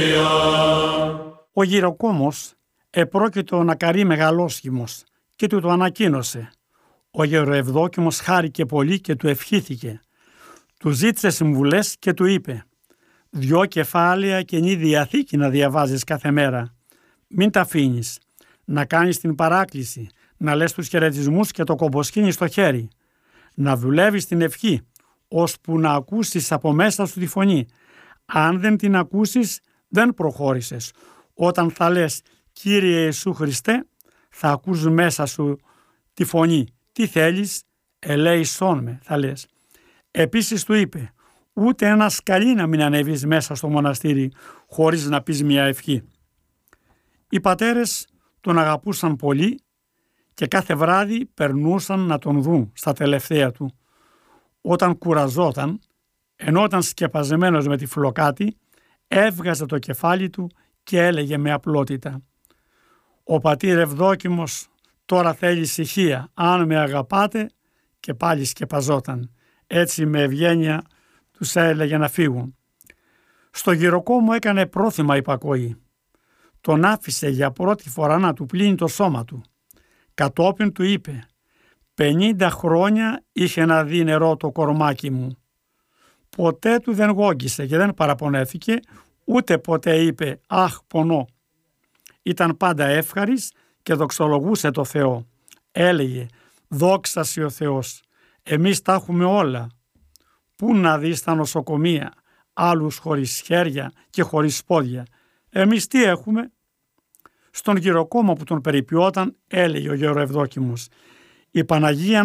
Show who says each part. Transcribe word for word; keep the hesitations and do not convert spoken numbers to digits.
Speaker 1: Ο γυροκόμος επρόκειτο να καρεί μεγαλόσχημος και του το ανακοίνωσε. Ο γεροευδόκημος χάρηκε πολύ και του ευχήθηκε. Του ζήτησε συμβουλές και του είπε: «Δυο κεφάλαια Καινή Διαθήκη να διαβάζεις κάθε μέρα. Μην τα αφήνεις. Να κάνεις την παράκληση, να λες τους χαιρετισμούς και το κομποσκήνι στο χέρι. Να δουλεύεις την ευχή, ώσπου να ακούσεις από μέσα σου τη φωνή. Αν δεν την ακούσεις, δεν προχώρησες. Όταν θα λες Κύριε Ιησού Χριστέ, θα ακούς μέσα σου τη φωνή. Τι θέλεις, ελέησόν με, θα λες». Επίσης του είπε: «Ούτε ένα σκαλί να μην ανέβεις μέσα στο μοναστήρι χωρίς να πεις μια ευχή». Οι πατέρες τον αγαπούσαν πολύ και κάθε βράδυ περνούσαν να τον δουν στα τελευταία του. Όταν κουραζόταν, ενώ ήταν σκεπασμένος με τη φλοκάτη, έβγαζε το κεφάλι του και έλεγε με απλότητα: «Ο πατήρ Ευδόκημος τώρα θέλει ησυχία. Αν με αγαπάτε», και πάλι σκεπαζόταν. Έτσι με ευγένεια τους έλεγε να φύγουν. Στο γυροκόμο έκανε πρόθυμα υπακοή. Τον άφησε για πρώτη φορά να του πλύνει το σώμα του. Κατόπιν του είπε: «Πενήντα χρόνια είχε να δει νερό το κορμάκι μου». Ποτέ του δεν γόγγισε και δεν παραπονέθηκε, ούτε ποτέ είπε «Αχ, πονώ». Ήταν πάντα εύχαρης και δοξολογούσε το Θεό. Έλεγε: «Δόξα σοι ο Θεός, εμείς τα έχουμε όλα. Πού να δεις στα νοσοκομεία, άλλους χωρίς χέρια και χωρίς πόδια. Εμείς τι έχουμε?» Στον γυροκόμο που τον περιποιόταν έλεγε ο γεροευδόκημος: «Η Παναγία